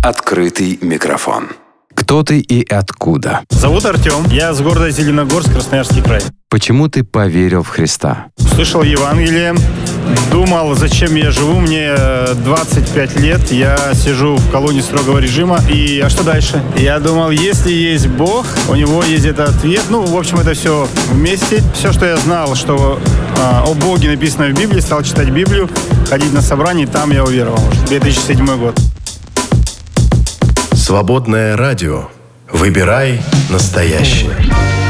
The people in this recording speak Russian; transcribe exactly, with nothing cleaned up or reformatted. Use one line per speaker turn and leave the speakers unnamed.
Открытый микрофон. Кто ты и откуда?
Зовут Артем. Я с города Зеленогорск, Красноярский край.
Почему ты поверил в Христа?
Слышал Евангелие. Думал, зачем я живу. Мне двадцать пять лет. Я сижу в колонии строгого режима. И а что дальше? Я думал, если есть Бог, у него есть этот ответ. Ну, в общем, это все вместе. Все, что я знал, что а, о Боге написано в Библии, стал читать Библию, ходить на собрания, и там я уверовал. две тысячи седьмой год.
Свободное радио. Выбирай настоящее.